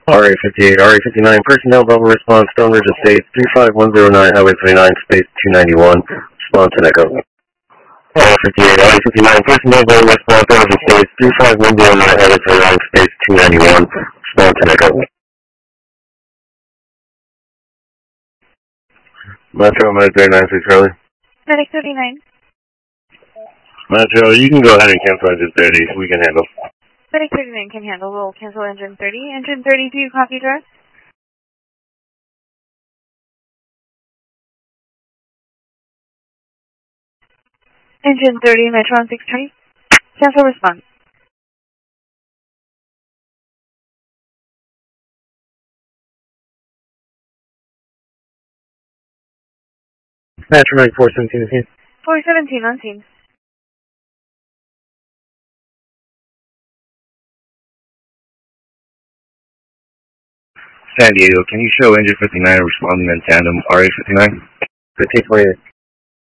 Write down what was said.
RA-58, RA-59, personnel level response, Stone Ridge Estates, 35109, Highway 29, space 291, response and echo. RA-58, RA-59, personnel level response, Stone Ridge Estates, 35109, Highway 29, space 291, response and echo. Metro, Medic 39, Charlie. Medic 39. Metro, you can go ahead and cancel engine 30, we can handle. Medic 39 can handle. We'll cancel engine 30. Engine 30, do you copy direct? Engine 30, Metron 620. Cancel response. Metro, Medic 417 is here. 417 on scene. San Diego, can you show engine 59 responding in tandem, RA-59? 1528.